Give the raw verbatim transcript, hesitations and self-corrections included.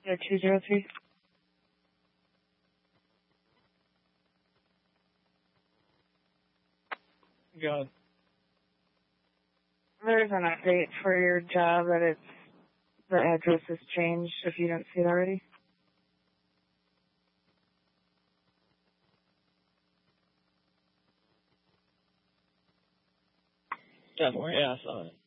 Or two zero three. Go ahead. There's an update for your job that it's the address has changed if you didn't see it already. Definitely, yeah, I saw it.